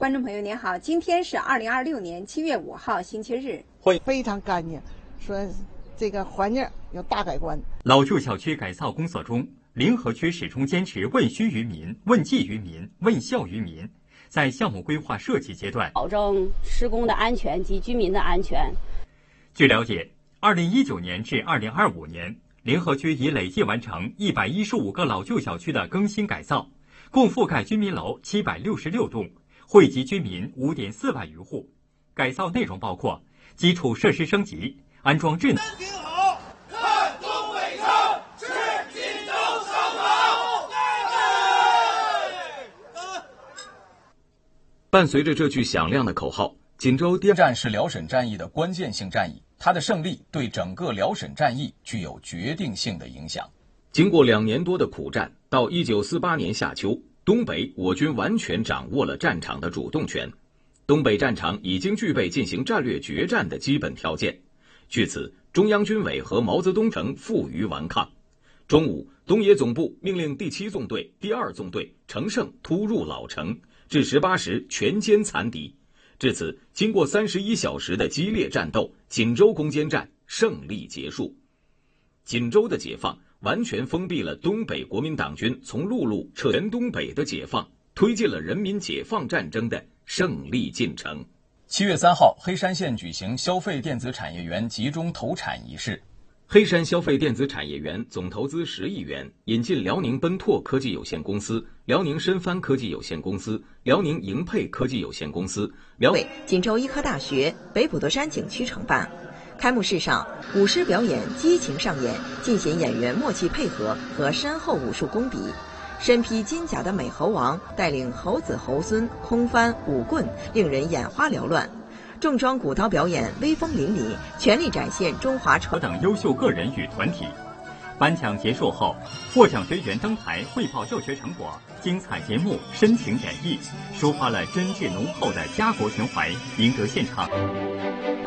观众朋友您好，今天是2026年7月5号星期日。 非常干净，说这个环境有大改观。 老旧小区改造工作中，临河区始终坚持问需于民、问计于民、问效于民，在项目规划设计阶段， 保证施工的安全及居民的安全。 据了解，2019年至2025年，临河区已累计完成115个老旧小区的更新改造，共覆盖居民楼766栋，惠及居民5.4万余户。改造内容包括基础设施升级、安装智能。 挺好，看东北唱，吃锦州烧烤。 伴随着这句响亮的口号，锦州第二战是辽沈战役的关键性战役，它的胜利对整个辽沈战役具有决定性的影响。经过2年多的苦战，到1948年夏秋，东北我军完全掌握了战场的主动权。东北战场已经具备进行战略决战的基本条件，据此，中央军委和毛泽东城负隅顽抗。中午，东野总部命令第7纵队、第2纵队乘胜突入老城，至18时全歼残敌。至此，经过31小时的激烈战斗，锦州攻坚战胜利结束。锦州的解放完全封闭了东北国民党军从陆路撤全东北的解放，推进了人民解放战争的胜利进程。7月3号，黑山县举行消费电子产业园集中投产仪式。黑山消费电子产业园总投资10亿元，引进辽宁奔拓科技有限公司、辽宁申帆科技有限公司、辽宁盈沛科技有限公司、 锦州医科大学、北普陀山景区承办。开幕式上，舞狮表演激情上演，尽显演员默契配合和深厚武术功底。身披金甲的美猴王带领猴子猴孙空翻舞棍，令人眼花缭乱。重装古刀表演威风凛凛，全力展现中华传等优秀个人与团体。颁奖结束后，获奖学员登台汇报教学成果，精彩节目深情演绎，抒发了真挚浓厚的家国情怀，赢得现场。